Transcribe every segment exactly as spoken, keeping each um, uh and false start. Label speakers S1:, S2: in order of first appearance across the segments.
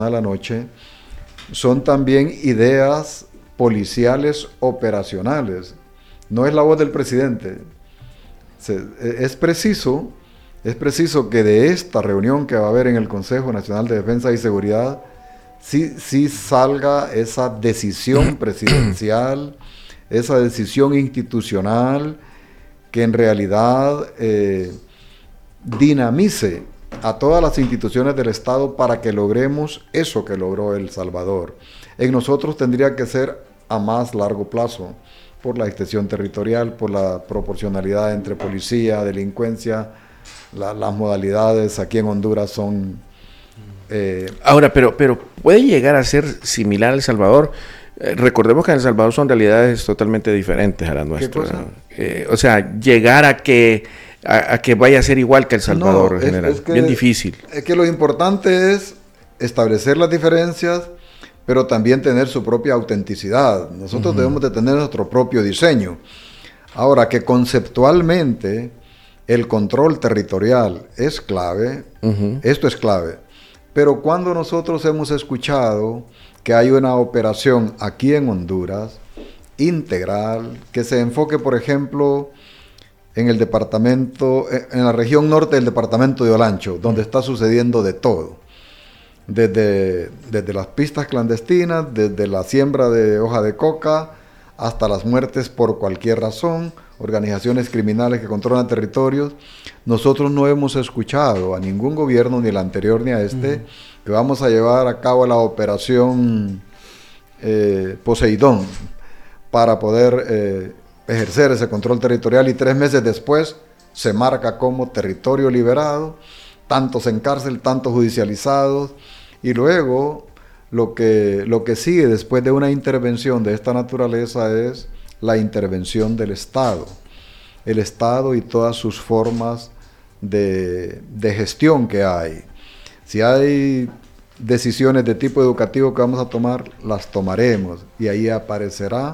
S1: a la noche, son también ideas policiales operacionales. No es la voz del presidente. Se, es preciso, es preciso que de esta reunión que va a haber en el Consejo Nacional de Defensa y Seguridad, sí, sí salga esa decisión presidencial, esa decisión institucional que en realidad eh, dinamice a todas las instituciones del Estado para que logremos eso que logró El Salvador. En nosotros tendría que ser a más largo plazo, por la extensión territorial, por la proporcionalidad entre policía, delincuencia, la, las modalidades aquí en Honduras son...
S2: Eh, Ahora, pero, pero puede llegar a ser similar a El Salvador. Eh, recordemos que en El Salvador son realidades totalmente diferentes a las nuestras. ¿No? Eh, o sea, llegar a que... A, a que vaya a ser igual que El Salvador, no, en general. Es, es que, bien difícil.
S1: Es que lo importante es establecer las diferencias, pero también tener su propia autenticidad. Nosotros uh-huh. debemos de tener nuestro propio diseño. Ahora, que conceptualmente el control territorial es clave, uh-huh. esto es clave, pero cuando nosotros hemos escuchado que hay una operación aquí en Honduras, integral, que se enfoque, por ejemplo, en el departamento, en la región norte del departamento de Olancho, donde está sucediendo de todo. Desde, desde las pistas clandestinas, desde la siembra de hoja de coca, hasta las muertes por cualquier razón, organizaciones criminales que controlan territorios. Nosotros no hemos escuchado a ningún gobierno, ni el anterior ni a este, uh-huh. que vamos a llevar a cabo la operación eh, Poseidón para poder... Eh, ejercer ese control territorial, y tres meses después se marca como territorio liberado, tantos en cárcel, tantos judicializados, y luego lo que, lo que sigue después de una intervención de esta naturaleza es la intervención del Estado. El Estado y todas sus formas de, de gestión que hay. Si hay decisiones de tipo educativo que vamos a tomar, las tomaremos, y ahí aparecerá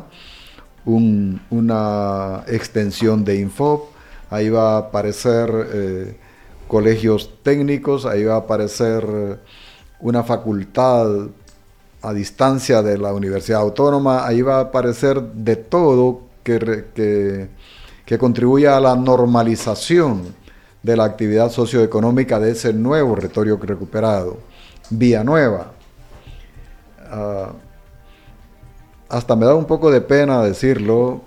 S1: Un, una extensión de Infop, ahí va a aparecer eh, colegios técnicos, ahí va a aparecer eh, una facultad a distancia de la Universidad Autónoma, ahí va a aparecer de todo que, que, que contribuya a la normalización de la actividad socioeconómica de ese nuevo territorio recuperado. Villanueva. Uh, Hasta me da un poco de pena decirlo,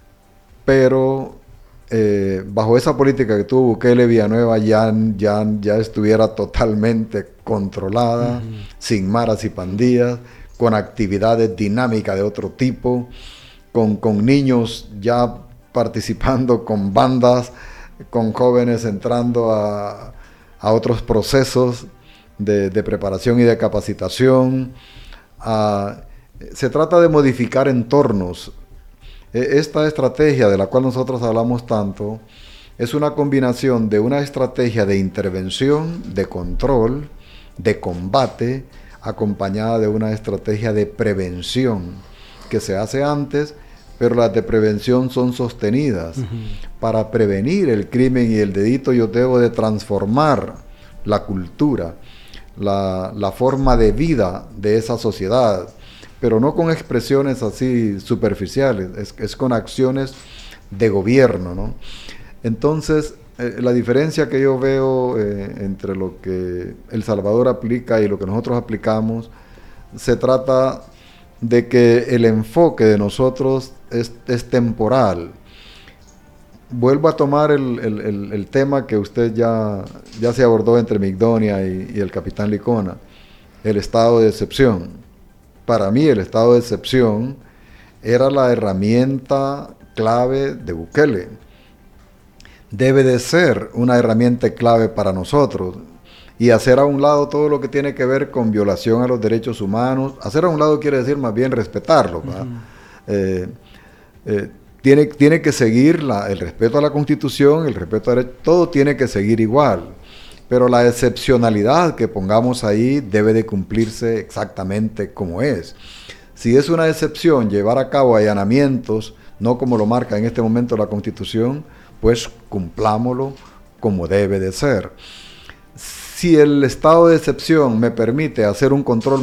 S1: pero eh, bajo esa política que tuvo Bukele, Villanueva ya, ya, ya estuviera totalmente controlada, uh-huh. sin maras y pandillas, con actividades dinámicas de otro tipo, con, con niños ya participando con bandas, con jóvenes entrando a, a otros procesos de, de preparación y de capacitación, a... Se trata de modificar entornos. Esta estrategia de la cual nosotros hablamos tanto es una combinación de una estrategia de intervención, de control, de combate, acompañada de una estrategia de prevención que se hace antes, pero las de prevención son sostenidas. Uh-huh. Para prevenir el crimen y el delito yo debo de transformar la cultura, la, la forma de vida de esa sociedad, pero no con expresiones así superficiales, es, es con acciones de gobierno, ¿no? Entonces, eh, la diferencia que yo veo eh, entre lo que El Salvador aplica y lo que nosotros aplicamos, se trata de que el enfoque de nosotros es, es temporal. Vuelvo a tomar el, el, el, el tema que usted ya, ya se abordó entre Migdonia y, y el capitán Licona, el estado de excepción. Para mí el estado de excepción era la herramienta clave de Bukele. Debe de ser una herramienta clave para nosotros y hacer a un lado todo lo que tiene que ver con violación a los derechos humanos. Hacer a un lado quiere decir más bien respetarlo. Uh-huh. eh, eh, tiene, tiene que seguir la, el respeto a la Constitución, el respeto a derecho, todo tiene que seguir igual. Pero la excepcionalidad que pongamos ahí debe de cumplirse exactamente como es. Si es una excepción llevar a cabo allanamientos, no como lo marca en este momento la Constitución, pues cumplámoslo como debe de ser. Si el estado de excepción me permite hacer un control